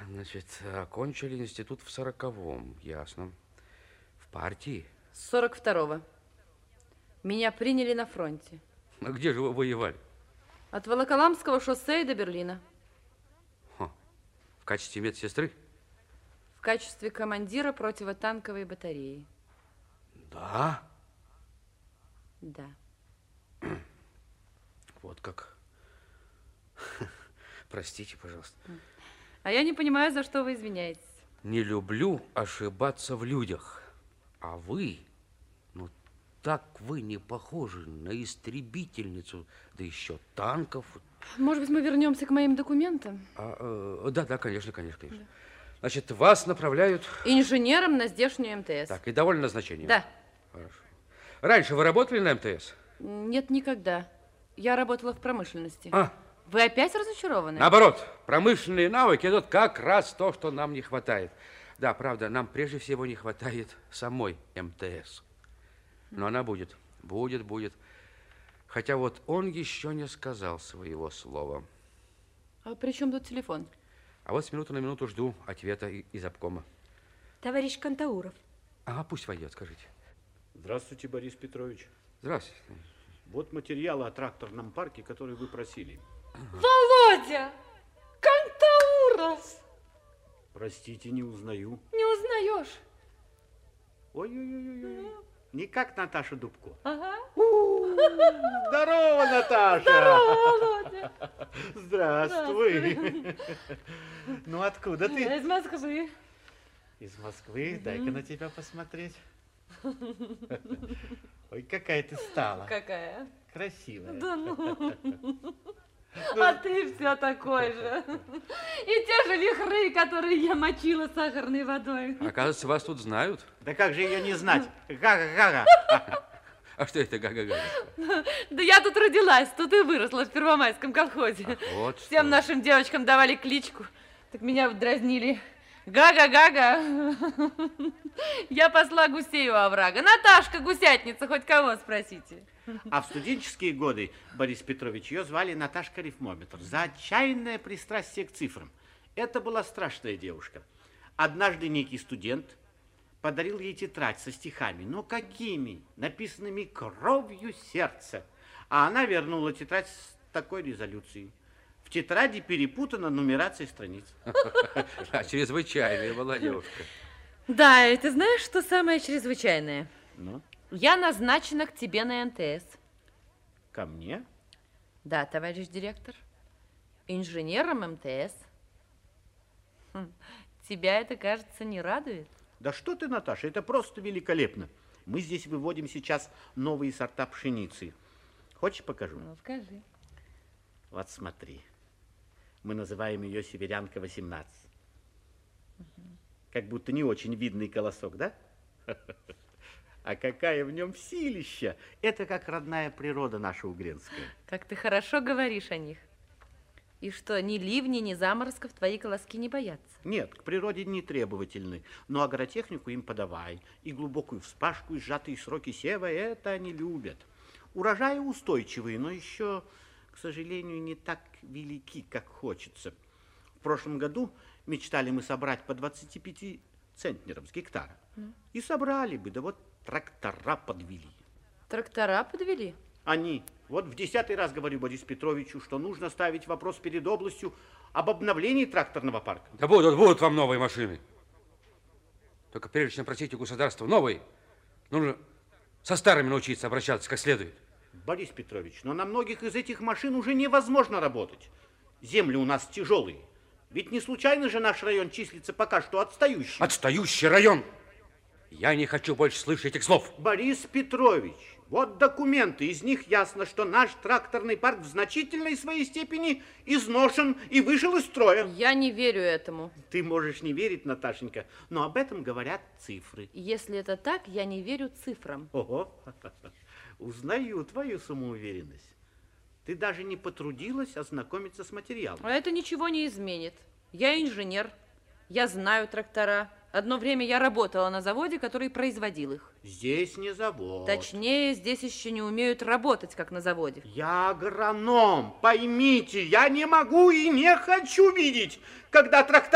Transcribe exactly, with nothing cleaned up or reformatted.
Значит, окончили институт в сороковом, ясно. В партии? С сорок второго. Меня приняли на фронте. А где же вы воевали? От Волоколамского шоссе и до Берлина. Хо. В качестве медсестры? В качестве командира противотанковой батареи. Да? Да. Вот как. Простите, пожалуйста. А я не понимаю, за что вы извиняетесь. Не люблю ошибаться в людях. А вы, ну так вы не похожи на истребительницу, да еще танков. Может быть, мы вернемся к моим документам? А, э, да, да, конечно, конечно, конечно. Да. Значит, вас направляют... Инженером на здешнюю МТС. Так, и довольно назначение? Да. Хорошо. Раньше вы работали на МТС? Нет, никогда. Я работала в промышленности. А. Вы опять разочарованы? Наоборот, промышленные навыки – это как раз то, что нам не хватает. Да, правда, нам прежде всего не хватает самой МТС. Но она будет, будет, будет. Хотя вот он еще не сказал своего слова. А при чем тут телефон? А вот с минуты на минуту жду ответа из обкома. Товарищ Кантауров. Ага, пусть войдет, скажите. Здравствуйте, Борис Петрович. Здравствуйте. Вот материалы о тракторном парке, которые вы просили. Володя! Кантауров! Простите, не узнаю. Не узнаешь? Ой-ой-ой. Не как Наташа Дубко. Ага. Здорово, Наташа! Здорово, Володя! Здравствуй! Ну, откуда ты? Из Москвы. Из Москвы? Дай-ка на тебя посмотреть. Ой, какая ты стала. Какая? Красивая. Да ну. А ты все такой же. И те же вихры, которые я мочила сахарной водой. Оказывается, вас тут знают. Да как же ее не знать? Га-га-га. А что это га-га-га? Да я тут родилась, тут и выросла в Первомайском колхозе. Ах, вот Всем что. нашим девочкам давали кличку. Так меня дразнили. Гага-гага. Я посла гусей у оврага. Наташка, гусятница, хоть кого спросите. А в студенческие годы, Борис Петрович, ее звали Наташка Рифмометр за отчаянное пристрастие к цифрам. Это была страшная девушка. Однажды некий студент подарил ей тетрадь со стихами, но какими? Написанными кровью сердца. А она вернула тетрадь с такой резолюцией. В тетради перепутана нумерация страниц. Да, чрезвычайная была девушка. Да, и ты знаешь, что самое чрезвычайное? Ну? Я назначена к тебе на МТС. Ко мне? Да, товарищ директор. Инженером МТС. Хм, тебя это, кажется, не радует? Да что ты, Наташа, это просто великолепно. Мы здесь выводим сейчас новые сорта пшеницы. Хочешь, покажу? Ну, скажи. Вот смотри. Мы называем ее северянка восемнадцать. Угу. Как будто не очень видный колосок, да? А какая в нем силища! Это как родная природа наша угренская. Как ты хорошо говоришь о них. И что, ни ливни, ни заморозков твои колоски не боятся? Нет, к природе не требовательны. Но агротехнику им подавай. И глубокую вспашку, и сжатые сроки сева, это они любят. Урожаи устойчивые, но еще, к сожалению, не так велики, как хочется. В прошлом году мечтали мы собрать по двадцати пяти центнерам с гектара. Mm. И собрали бы, да вот трактора подвели. Трактора подвели? Они. Вот в десятый раз говорю Борису Петровичу, что нужно ставить вопрос перед областью об обновлении тракторного парка. Да будут, будут вам новые машины. Только прежде чем просить у государства новые, нужно со старыми научиться обращаться как следует. Борис Петрович, но на многих из этих машин уже невозможно работать. Земли у нас тяжелые. Ведь не случайно же наш район числится пока что отстающим. Отстающий район? Я не хочу больше слышать этих слов. Борис Петрович, вот документы. Из них ясно, что наш тракторный парк в значительной своей степени изношен и вышел из строя. Я не верю этому. Ты можешь не верить, Наташенька, но об этом говорят цифры. Если это так, я не верю цифрам. Ого, узнаю твою самоуверенность. Ты даже не потрудилась ознакомиться с материалом. А это ничего не изменит. Я инженер, я знаю трактора. Одно время я работала на заводе, который производил их. Здесь не завод. Точнее, здесь еще не умеют работать, как на заводе. Я агроном, поймите, я не могу и не хочу видеть, когда трактор